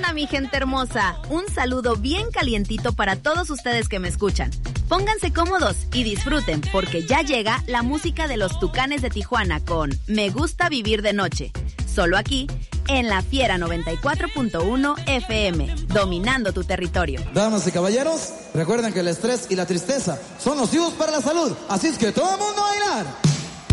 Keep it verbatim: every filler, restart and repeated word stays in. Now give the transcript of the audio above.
onda, mi gente hermosa? Un saludo bien calientito para todos ustedes que me escuchan. Pónganse cómodos y disfruten, porque ya llega la música de los Tucanes de Tijuana con Me Gusta Vivir de Noche. Solo aquí, en La Fiera noventa y cuatro punto uno F M, dominando tu territorio. Damas y caballeros, recuerden que el estrés y la tristeza son nocivos para la salud, así es que todo el mundo a bailar.